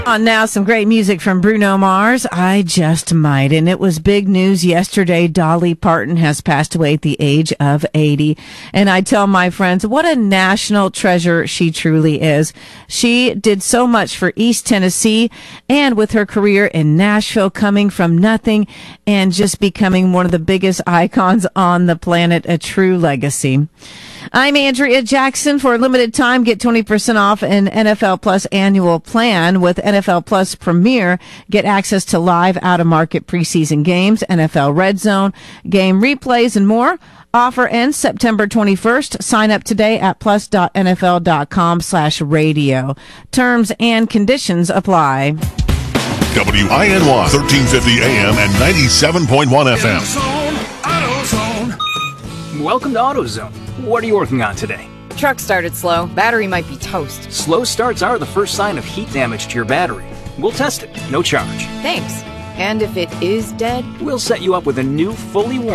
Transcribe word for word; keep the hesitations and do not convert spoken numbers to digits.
On now, some great music from Bruno Mars, I Just Might. And it was big news yesterday. Dolly Parton has passed away at the age of eighty. And I tell my friends, what a national treasure she truly is. She did so much for East Tennessee, and with her career in Nashville, coming from nothing and just becoming one of the biggest icons on the planet, a true legacy. I'm Andrea Jackson. For a limited time, get twenty percent off an N F L Plus annual plan. With N F L Plus Premier, get access to live out-of-market preseason games, N F L Red Zone, game replays, and more. Offer ends September twenty-first. Sign up today at plus.nfl.com slash radio. Terms and conditions apply. W I N Y, thirteen fifty A M and ninety-seven point one F M. Welcome to AutoZone. What are you working on today? Truck started slow. Battery might be toast. Slow starts are the first sign of heat damage to your battery. We'll test it, no charge. Thanks. And if it is dead? We'll set you up with a new, fully warranted